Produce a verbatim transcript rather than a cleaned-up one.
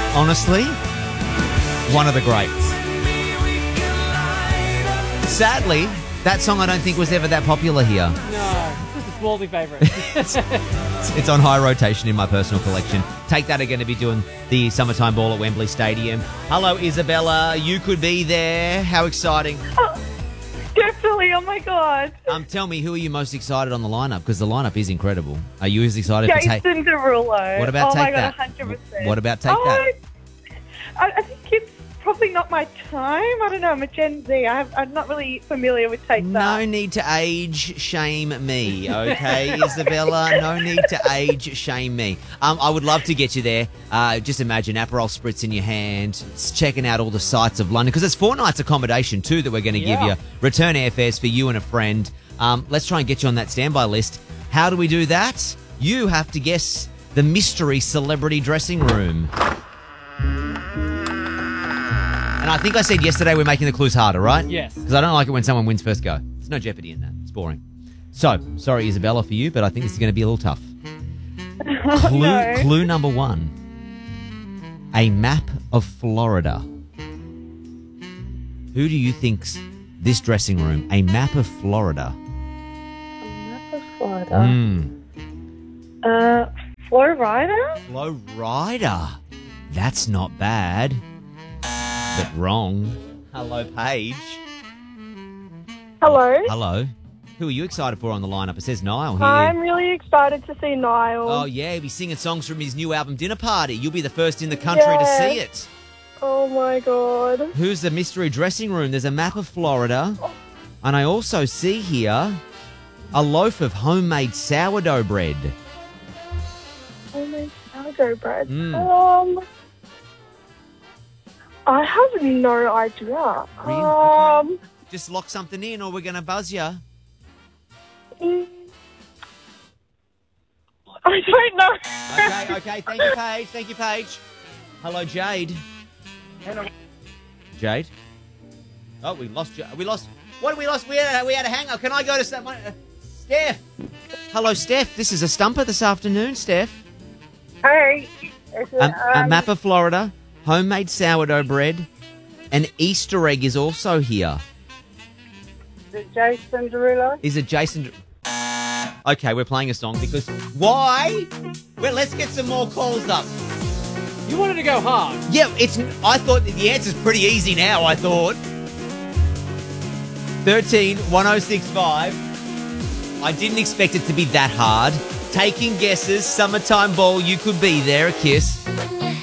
Honestly, one of the greats. Sadly, that song I don't think was ever that popular here. No, just a Smallsy favourite. It's on high rotation in my personal collection. Take That are going to be doing the summertime ball at Wembley Stadium. Hello, Isabella. You could be there. How exciting. Oh, definitely. Oh, my God. Um, tell me, who are you most excited on the lineup? Because the lineup is incredible. Are you as excited for Take... Jason Derulo. What about oh Take my God, That? one hundred percent. What about Take oh, That? I, I think it's probably not my time. I don't know. I'm a Gen Z. I have, I'm not really familiar with Take No That. need to age shame me, okay, Isabella? No need to age shame me. Um, I would love to get you there. Uh, just imagine Aperol Spritz in your hand, checking out all the sights of London, because it's four nights accommodation too that we're going to Yeah. give you. Return airfares for you and a friend. Um, let's try and get you on that standby list. How do we do that? You have to guess the mystery celebrity dressing room. And I think I said yesterday we're making the clues harder, right? Yes. Because I don't like it when someone wins first go. There's no jeopardy in that. It's boring. So, sorry, Isabella, for you, but I think this is going to be a little tough. Clue, no. clue number one. A map of Florida. Who do you think's this dressing room? A map of Florida. Map of Florida. Mm. Uh, Flo Rida? Flo Rida. That's not bad. But wrong. Hello, Paige. Hello. Hello. Who are you excited for on the lineup? It says Niall here. I'm really excited to see Niall. Oh, yeah, he'll be singing songs from his new album, Dinner Party. You'll be the first in the country Yeah. to see it. Oh, my God. Who's the mystery dressing room? There's a map of Florida. And I also see here a loaf of homemade sourdough bread. Homemade sourdough bread. Mm. Um, I have no idea. Really? Um, Just lock something in or we're going to buzz you. mm, I don't know. Okay, okay. Thank you, Paige. Thank you, Paige. Hello, Jade. Hello. Jade? Oh, we lost Ja- We lost... What did we lost? We had a, we had a hang-up. Can I go to... Someone? Uh, Steph. Hello, Steph. This is a stumper this afternoon, Steph. Hey. Is it, A, a um, map of Florida, homemade sourdough bread, an Easter egg is also here. is it Jason Derulo? Is it Jason... Okay, we're playing a song because... Why? Well, let's get some more calls up. You wanted to go hard. Yeah, it's. I thought the answer's pretty easy now, I thought. thirteen one oh six five. I didn't expect it to be that hard. Taking guesses, summertime ball, you could be there, a kiss.